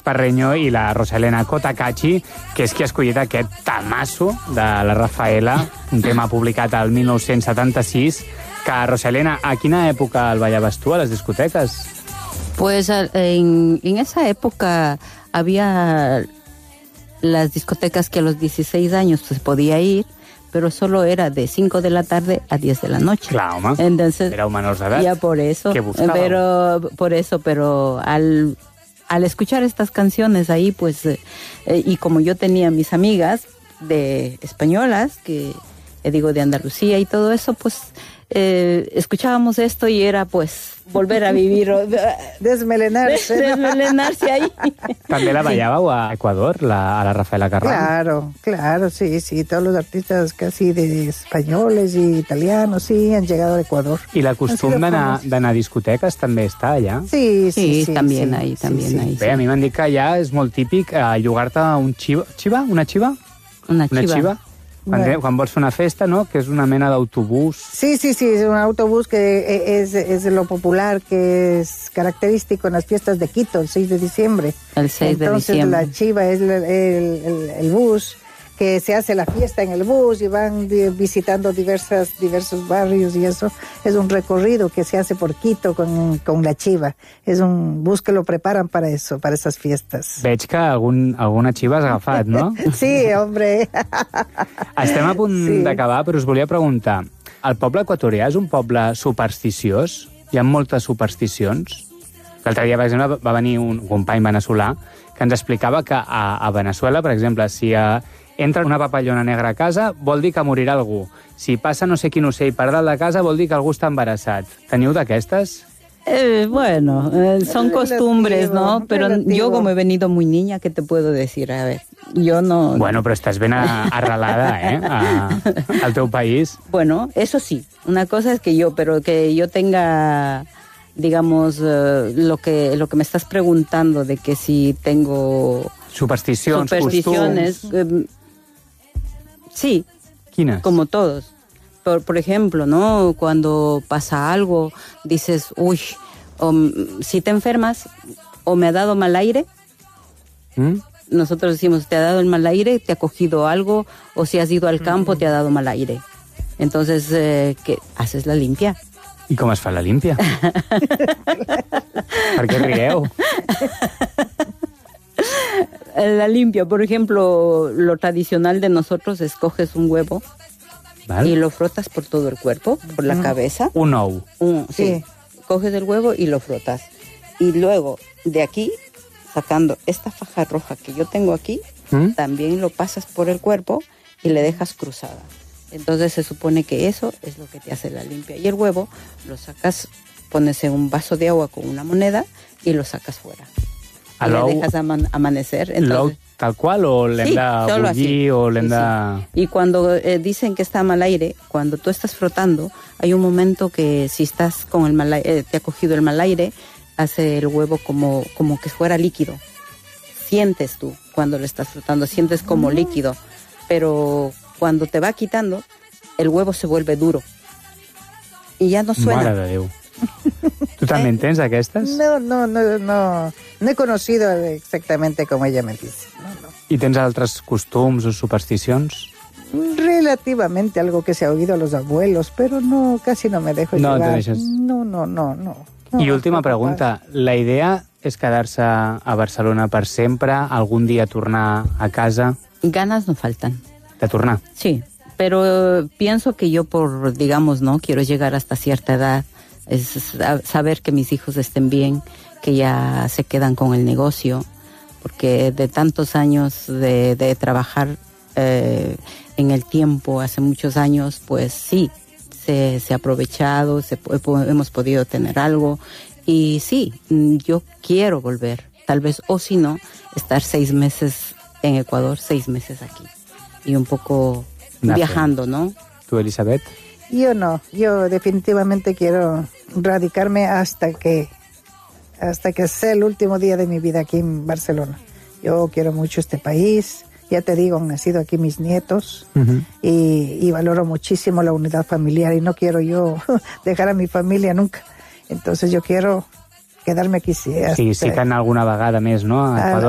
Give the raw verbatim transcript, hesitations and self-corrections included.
Parreño i la Rosalena Cotacachi, que és qui ha escollit aquest tamasso de la Rafaela, un tema publicat al mil nou-cents setanta-sis, que, Rosalena, a quina època el ballaves tu a les discoteques? Pues en, en esa época había las discotecas que a los dieciséis años se podía ir, pero solo era de cinco de la tarde a diez de la noche. Clar, home, entonces, éreu menors d'edat. Ya por eso, ¿Qué buscábamos? pero por eso, pero al, al escuchar estas canciones ahí, pues, eh, y como yo tenía mis amigas de españolas, que eh, digo de Andalucía y todo eso, pues eh, escuchábamos esto y era pues volver a vivir, desmelenarse, ¿no? desmelenarse ahí. També la ballàveu a Ecuador, la, a la Rafaela Carrà? Claro, claro, sí, sí, todos los artistas casi de españoles y italianos, sí, han llegado a Ecuador. I la costum d'anar a discoteques també està allà? Sí, sí, Sí, sí. también sí, ahí, sí, también sí. ahí. Bé, a mi m'han dit que allà és molt típic eh, llogar-te un xiva... Xiva? Una xiva? Una Una chiva. xiva? Quan, Bueno. quan vols fer una festa, no?, que és una mena d'autobús. Sí, sí, sí, es un autobús que es, es lo popular, que es característico en las fiestas de Quito, el seis de diciembre. El seis de Entonces diciembre. la chiva es el, el- el- el bus, que se hace la fiesta en el bus y van di- visitando diversas, diversos barrios y eso. Es un recorrido que se hace por Quito con, con la chiva. Es un bus que lo preparan para eso, para esas fiestas. Veig que algun, alguna xiva has agafat, no? Sí, hombre. Estem a punt Sí. d'acabar, però us volia preguntar. El poble equatorià és un poble supersticiós? Hi ha moltes supersticions? L'altre dia, per exemple, va venir un company veneçolà que ens explicava que a, a Veneçuela, per exemple, si a, entra una papallona negra a casa, vol dir que morirà algú. Si passa no sé quin ocell per dalt de casa, vol dir que algú està embarassat. Teniu d'aquestes? Eh, bueno, eh, son Relativo, costumbres, ¿no? Pero relativo. yo como he venido muy niña, ¿qué te puedo decir? A ver, yo no... Bueno, però estàs ben a, arrelada, eh, a, al teu país. Bueno, eso sí, una cosa es que yo, pero que yo tenga, digamos, eh, lo que lo que me estás preguntando de que si tengo Supersticions, supersticiones, costums... eh, sí, Quines? como todos. Por, por ejemplo, ¿no? Cuando pasa algo, dices, uy, o, mm, si te enfermas o me ha dado mal aire, Mm? nosotros decimos, te ha dado el mal aire, te ha cogido algo, o si has ido al campo, te ha dado mal aire. Entonces, eh, ¿qué? Haces la limpia. I com es fa la límpia? Per què rieu? La limpia, por ejemplo, lo tradicional de nosotros es coges un huevo Val? y lo frotas por todo el cuerpo, por la cabeza. Un ou. Un- sí. Sí. Coges el huevo y lo frotas. Y luego, de aquí, sacando esta faja roja que yo tengo aquí, ¿Mm? también lo pasas por el cuerpo y le dejas cruzada. Entonces se supone que eso es lo que te hace la limpia. Y el huevo lo sacas, pones en un vaso de agua con una moneda y lo sacas fuera. A Y le l'ou- dejas aman- amanecer. L'ou Entonces, tal qual o l'hem Sí, de solo así. bullir o l'hem Sí, de... sí. Y cuando eh, dicen que está mal aire, cuando tú estás frotando, hay un momento que si estás con el mal aire, eh, te ha cogido el mal aire, hace el huevo como, como que fuera líquido. Sientes tú cuando lo estás frotando, sientes como líquido. Pero cuando te va quitando, el huevo se vuelve duro. Y ya no suena. Mare de Déu. Tu també en tens, aquestes? No, no, no, no. No he conocido exactamente como ella me dice. No, no. I tens altres costums o supersticions? Relativamente algo que se ha oído a los abuelos, pero no, casi no me dejo No te llevar. deixes. No, no, no, no. no I última no, pregunta. La idea és quedar-se a Barcelona per sempre? Algun dia tornar a casa? Ganas no faltan. De tornar? Sí, pero pienso que yo por, digamos, ¿no? Quiero llegar hasta cierta edad, es sa- saber que mis hijos estén bien, que ya se quedan con el negocio, porque de tantos años de, de trabajar eh, en el tiempo, hace muchos años, pues sí, se, se ha aprovechado, se, po- hemos podido tener algo, y sí, mm, yo quiero volver, tal vez, o si no, estar seis meses en Ecuador, seis meses aquí, y un poco Una viajando, ¿no? Tu, Elisabet? Yo no, yo definitivamente quiero radicarme hasta que hasta que sea el último día de mi vida aquí en Barcelona. Yo quiero mucho este país, ya te digo, han nacido aquí mis nietos Uh-huh. y, y valoro muchísimo la unidad familiar y no quiero yo dejar a mi familia nunca. Entonces yo quiero quedarme aquí. Sí, Sí, sí que anar alguna vegada més, no? A Ah, Equador.